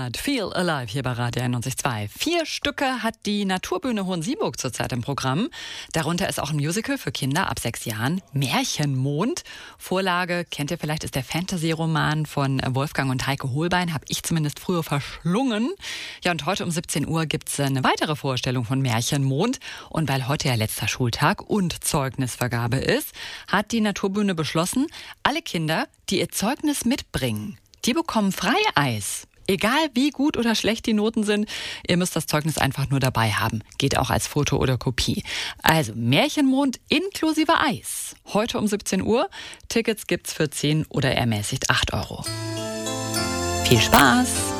Monat. Feel Alive hier bei Radio 91.2. 4 Stücke hat die Naturbühne Hohensieburg zurzeit im Programm. Darunter ist auch ein Musical für Kinder ab 6 Jahren. Märchenmond. Vorlage, kennt ihr vielleicht, ist der Fantasy-Roman von Wolfgang und Heike Holbein. Habe ich zumindest früher verschlungen. Ja, und heute um 17 Uhr gibt's eine weitere Vorstellung von Märchenmond. Und weil heute ja letzter Schultag und Zeugnisvergabe ist, hat die Naturbühne beschlossen, alle Kinder, die ihr Zeugnis mitbringen, die bekommen Freieis. Egal wie gut oder schlecht die Noten sind, ihr müsst das Zeugnis einfach nur dabei haben. Geht auch als Foto oder Kopie. Also Märchenmond inklusive Eis. Heute um 17 Uhr. Tickets gibt's für 10 oder ermäßigt 8 Euro. Viel Spaß!